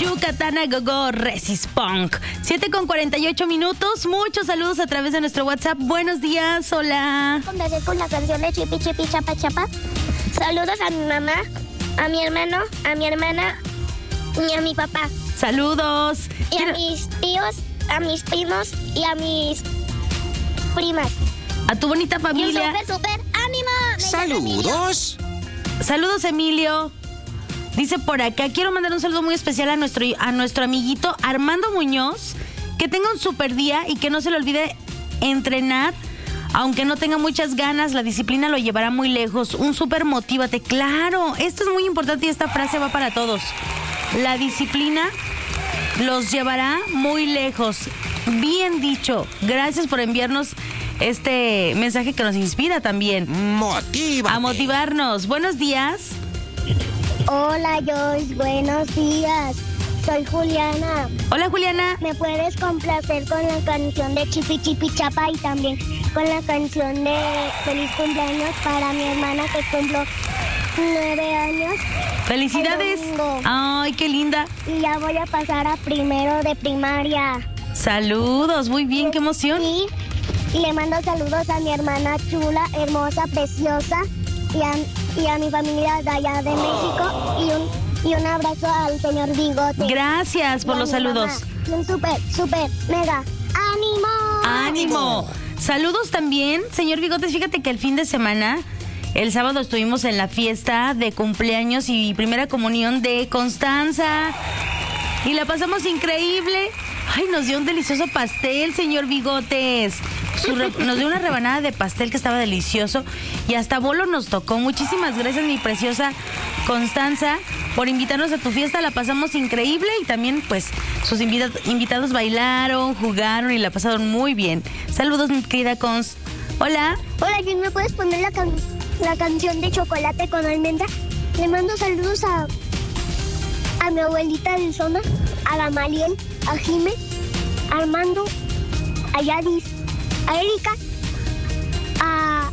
Yucatán a Gogo Resist Punk. 7:48. Muchos saludos a través de nuestro WhatsApp. Buenos días, hola. Complacer con la canción de Chipi Chipi Chapa Chapa. Saludos a mi mamá, a mi hermano, a mi hermana y a mi papá. Saludos. Y a mis tíos, a mis primos y a mis primas. A tu bonita familia. Y súper ánimo. Saludos. Saludos, Emilio. Dice por acá, quiero mandar un saludo muy especial a nuestro amiguito Armando Muñoz. Que tenga un super día y que no se le olvide entrenar. Aunque no tenga muchas ganas, la disciplina lo llevará muy lejos. Un súper motívate. Claro, esto es muy importante y esta frase va para todos. La disciplina los llevará muy lejos. Bien dicho. Gracias por enviarnos este mensaje que nos inspira también. Motívate. A motivarnos. Buenos días. Hola, Joyce. Buenos días. Soy Juliana. Hola, Juliana. ¿Me puedes complacer con la canción de Chipi Chipi Chapa y también con la canción de Feliz Cumpleaños para mi hermana que cumplo 9 años? Felicidades. Ay, qué linda. Y ya voy a pasar a primero de primaria. Saludos, muy bien, qué emoción. Y le mando saludos a mi hermana chula, hermosa, preciosa y a mi familia de allá de México y un abrazo al señor Bigote. Gracias por los saludos. Mamá. Y un súper, mega ánimo. ¡Ánimo! Saludos también, señor Bigotes. Fíjate que el fin de semana, el sábado estuvimos en la fiesta de cumpleaños y primera comunión de Constanza. Y la pasamos increíble. Ay, nos dio un delicioso pastel, señor Bigotes. Nos dio una rebanada de pastel que estaba delicioso. Y hasta bolo nos tocó. Muchísimas gracias, mi preciosa Constanza, por invitarnos a tu fiesta. La pasamos increíble y también, pues, sus invitados bailaron, jugaron y la pasaron muy bien. Saludos, mi querida Const. Hola. Hola, Jim, ¿me puedes poner la canción de Chocolate con Almendra? Le mando saludos a mi abuelita del Zona, a Gamaliel, a Jime, a Armando, a Yadis, a Erika, a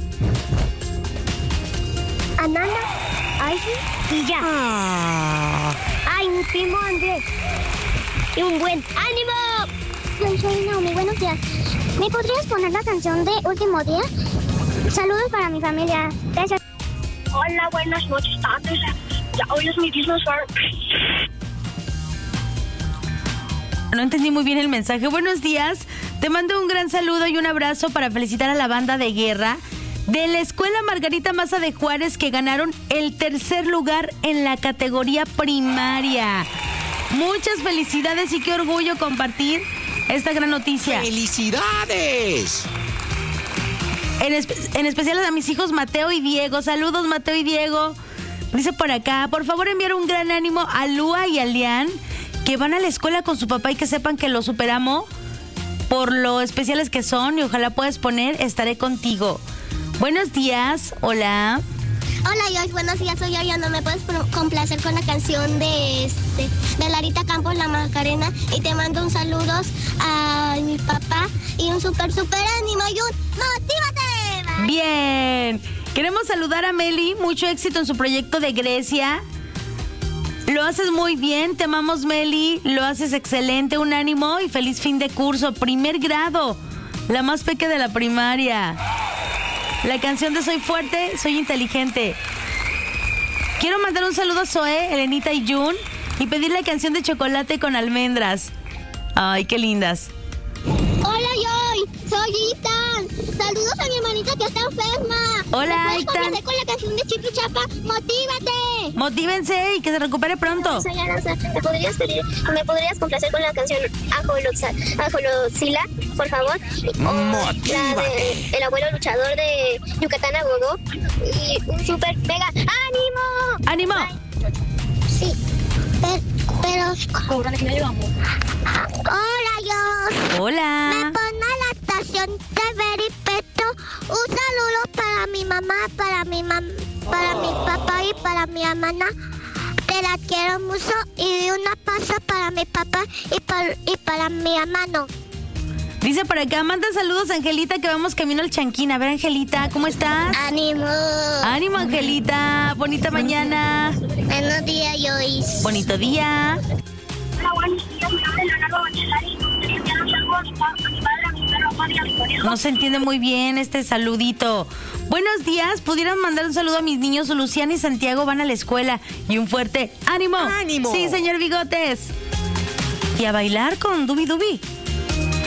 Nana, a Aisy y ya. Ay, mi primo Andrés. Y un buen ánimo. Soy Naomi, buenos días. ¿Me podrías poner la canción de Último Día? Saludos para mi familia. Gracias. Hola, buenas noches, tardes. Ya hoy es mi dinosaur. No entendí muy bien el mensaje. Buenos días. Te mando un gran saludo y un abrazo para felicitar a la banda de guerra de la Escuela Margarita Maza de Juárez que ganaron el 3er lugar en la categoría primaria. Muchas felicidades y qué orgullo compartir esta gran noticia. ¡Felicidades! En especial a mis hijos Mateo y Diego. Saludos, Mateo y Diego. Dice por acá, por favor enviar un gran ánimo a Lua y a Lian, que van a la escuela con su papá y que sepan que los superamo por lo especiales que son y ojalá puedas poner Estaré Contigo. Buenos días, hola. Hola, Joyce, buenos días, soy Ariana. ¿Me puedes complacer con la canción de Larita Campos, La Macarena? Y te mando un saludos a mi papá y un súper ánimo y un motívate. Bien, queremos saludar a Meli, mucho éxito en su proyecto de Grecia. Lo haces muy bien, te amamos, Meli, lo haces excelente, un ánimo y feliz fin de curso, 1er grado, la más pequeña de la primaria. La canción de Soy Fuerte, Soy Inteligente. Quiero mandar un saludo a Zoe, Elenita y Jun y pedir la canción de Chocolate con Almendras. Ay, qué lindas. Hola, Joy, soy Ethan. Saludos a mi hermanita que está enferma. Hola, ¿Me puedes Ethan. complacer con la canción de Chipi Chapa? ¡Motívate! Motívense y que se recupere pronto. Soy Aranza. ¿Me podrías complacer con la canción Ajolocila, por favor? Motívate. La de El Abuelo Luchador de Yucatán a Gogo. Y un súper mega ánimo. ¡Ánimo! Sí, pero... Hola, yo. Hola. Me pone la estación de Veripeto. Un saludo para mi mamá, para mi papá y para mi hermana. Te la quiero mucho. Y una pasa para mi papá y para mi hermano. Dice por acá, manda saludos a Angelita que vamos camino al Chanquín. A ver, Angelita, ¿cómo estás? ¡Ánimo! ¡Ánimo, Angelita! Bonita mañana. Buenos días, Joyce. Bonito día. No se entiende muy bien este saludito. Buenos días, ¿pudieran mandar un saludo a mis niños? Luciana y Santiago van a la escuela. Y un fuerte ¡ánimo! ¡Ánimo! Sí, señor Bigotes. Y a bailar con Dubi Dubi.